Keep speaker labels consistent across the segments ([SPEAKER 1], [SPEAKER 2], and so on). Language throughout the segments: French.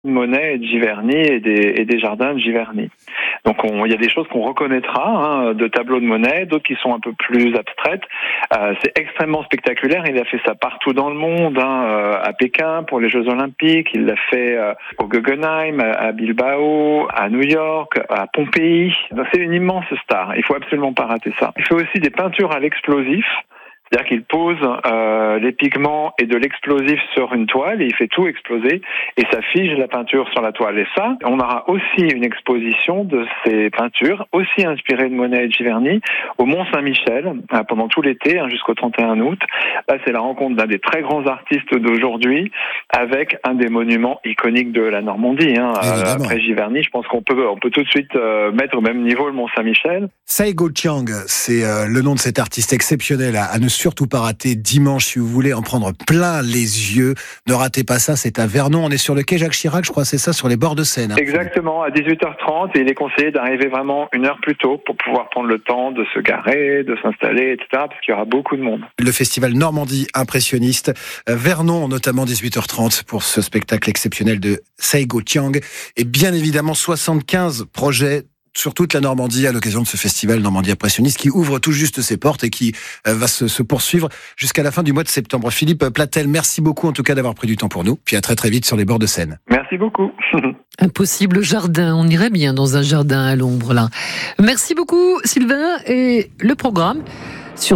[SPEAKER 1] Monet et de Giverny et des jardins de Giverny. Donc il y a des choses qu'on reconnaîtra de tableaux de Monet, d'autres qui sont un peu plus abstraites. C'est extrêmement spectaculaire. Il a fait ça partout dans le monde, à Pékin pour les Jeux Olympiques. Il l'a fait au Guggenheim, à Bilbao, à New York, à Pompéi. Donc c'est une immense star. Il faut absolument pas rater ça. Il fait aussi des peintures à l'explosif. C'est-à-dire qu'il pose les pigments et de l'explosif sur une toile et il fait tout exploser et ça fige la peinture sur la toile. Et ça, on aura aussi une exposition de ces peintures, aussi inspirées de Monet et de Giverny, au Mont-Saint-Michel pendant tout l'été jusqu'au 31 août. Là, c'est la rencontre d'un des très grands artistes d'aujourd'hui avec un des monuments iconiques de la Normandie. Après Giverny, je pense qu'on peut tout de suite mettre au même niveau le Mont-Saint-Michel.
[SPEAKER 2] Saigo Chiang, c'est le nom de cet artiste exceptionnel à ne surtout pas rater dimanche si vous voulez en prendre plein les yeux. Ne ratez pas ça, c'est à Vernon. On est sur le quai Jacques Chirac, je crois, c'est ça, sur les bords de Seine.
[SPEAKER 1] Exactement, à 18h30 et il est conseillé d'arriver vraiment une heure plus tôt pour pouvoir prendre le temps de se garer, de s'installer, etc. parce qu'il y aura beaucoup de monde.
[SPEAKER 2] Le festival Normandie impressionniste, Vernon notamment 18h30 pour ce spectacle exceptionnel de Saigo Chiang et bien évidemment 75 projets sur toute la Normandie à l'occasion de ce festival Normandie impressionniste qui ouvre tout juste ses portes et qui va se poursuivre jusqu'à la fin du mois de septembre. Philippe Platel, merci beaucoup en tout cas d'avoir pris du temps pour nous. Puis à très très vite sur les bords de Seine.
[SPEAKER 1] Merci beaucoup.
[SPEAKER 3] Un possible jardin, on irait bien dans un jardin à l'ombre là. Merci beaucoup Sylvain et le programme sur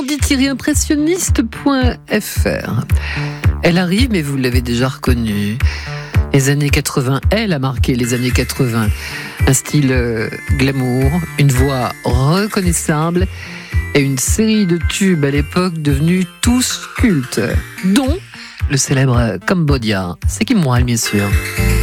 [SPEAKER 3] normandie-impressionniste.fr. Elle arrive mais vous l'avez déjà reconnue. Les années 80, elle a marqué les années 80. Un style glamour, une voix reconnaissable et une série de tubes à l'époque devenus tous cultes, dont le célèbre Cambodia. C'est Kim Wilde, bien sûr.